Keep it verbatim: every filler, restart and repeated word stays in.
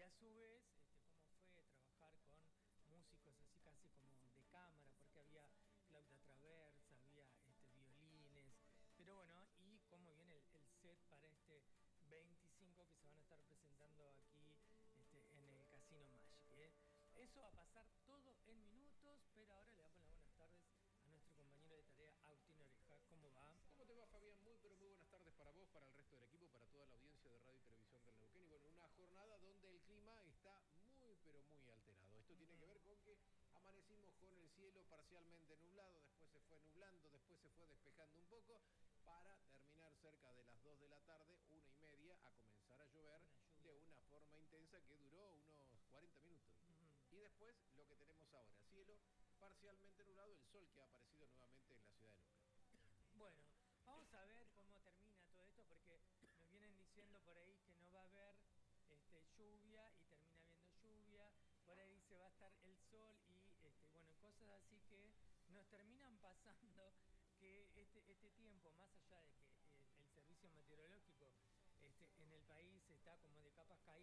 a su vez, este, cómo fue trabajar con músicos así casi como de cámara, porque había flauta traversa, había este, violines, pero bueno, y cómo viene el, el set para este veinticinco que se van a estar presentando aquí este, en el Casino Magic, ¿eh? Eso va a pasar todo en minutos, pero ahora le damos las buenas tardes a nuestro compañero de tarea, Agustín Oreja. ¿Cómo va? ¿Cómo te va, Fabián? Muy, pero muy buenas tardes para vos, para el resto del equipo, para toda la audiencia de radio y televisión del Neuquén. Y bueno, una jornada donde el clima está muy, pero muy alterado. Esto tiene que ver con que amanecimos con el cielo parcialmente nublado, después se fue nublando, después se fue despejando un poco, para terminar cerca de las dos de la tarde, una y media, a comenzar a llover de una forma intensa que duró unos cuarenta minutos. Y después lo que tenemos ahora, cielo parcialmente nublado, el sol que ha aparecido nuevamente en la ciudad de Neuquén. Bueno, vamos a ver cómo termina todo esto, porque nos vienen diciendo por ahí que no va a haber este, lluvia y termina habiendo lluvia, por ahí dice va a estar el sol y este, bueno, cosas así que nos terminan pasando que este, este tiempo, más allá de que el, el servicio meteorológico este, en el país está como de capas caídas,